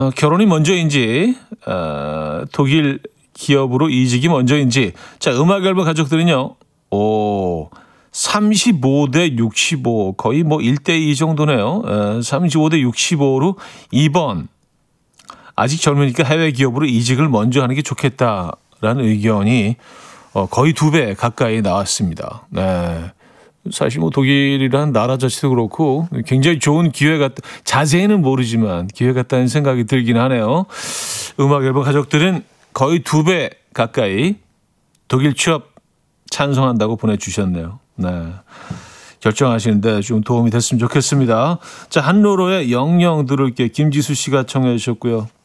결혼이 먼저인지 독일 기업으로 이직이 먼저인지. 자, 음악 앨범 가족들은요. 35대 65 거의 뭐 1대2 정도네요. 35대 65로 2번. 아직 젊으니까 해외 기업으로 이직을 먼저 하는 게 좋겠다라는 의견이 거의 2배 가까이 나왔습니다. 네. 사실 뭐 독일이라는 나라 자체도 그렇고 굉장히 좋은 기회 같다. 자세히는 모르지만 기회 같다는 생각이 들긴 하네요. 음악 앨범 가족들은 거의 2배 가까이 독일 취업 찬성한다고 보내주셨네요. 네. 결정하시는데 좀 도움이 됐으면 좋겠습니다. 자, 한로로의 영영 들을게 김지수 씨가 청해 주셨고요.